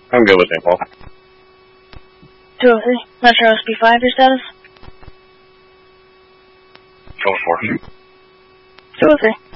I'm good with St. Paul. 203. Metro SB5, your status? Go for it. 203.